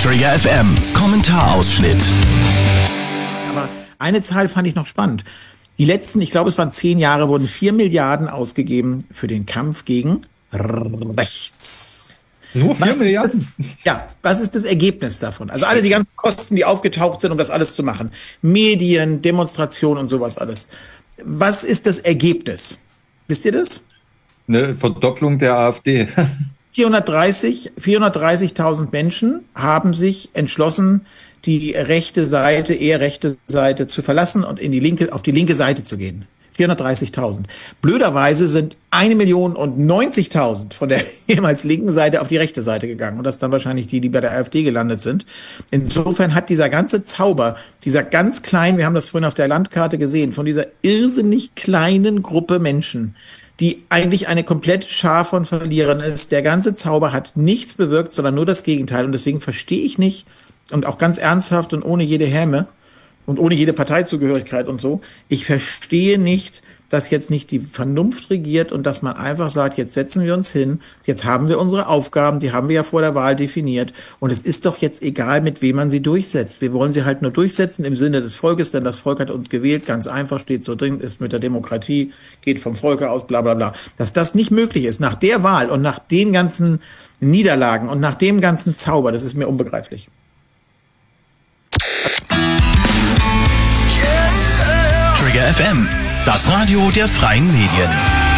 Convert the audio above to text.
Trigger FM, Kommentarausschnitt. Aber eine Zahl fand ich noch spannend. Die letzten, ich glaube es waren 10 Jahre, wurden 4 Milliarden ausgegeben für den Kampf gegen rechts. Nur 4 Milliarden? Was ist das Ergebnis davon? Also alle die ganzen Kosten, die aufgetaucht sind, um das alles zu machen. Medien, Demonstrationen und sowas alles. Was ist das Ergebnis? Wisst ihr das? Eine Verdopplung der AfD. 430.000 Menschen haben sich entschlossen, die rechte Seite zu verlassen und auf die linke Seite zu gehen. 430.000. Blöderweise sind 1.090.000 von der ehemals linken Seite auf die rechte Seite gegangen. Und das dann wahrscheinlich die bei der AfD gelandet sind. Insofern hat dieser ganze Zauber, dieser ganz kleinen, wir haben das vorhin auf der Landkarte gesehen, von dieser irrsinnig kleinen Gruppe Menschen, die eigentlich eine komplette Schar von Verlierern ist. Der ganze Zauber hat nichts bewirkt, sondern nur das Gegenteil. Und deswegen verstehe ich nicht, und auch ganz ernsthaft und ohne jede Häme und ohne jede Parteizugehörigkeit und so, ich verstehe nicht, dass jetzt nicht die Vernunft regiert und dass man einfach sagt, jetzt setzen wir uns hin, jetzt haben wir unsere Aufgaben, die haben wir ja vor der Wahl definiert und es ist doch jetzt egal, mit wem man sie durchsetzt. Wir wollen sie halt nur durchsetzen im Sinne des Volkes, denn das Volk hat uns gewählt, ganz einfach, steht so drin, ist mit der Demokratie, geht vom Volke aus, bla bla bla. Dass das nicht möglich ist, nach der Wahl und nach den ganzen Niederlagen und nach dem ganzen Zauber, das ist mir unbegreiflich. Trigger FM, das Radio der freien Medien.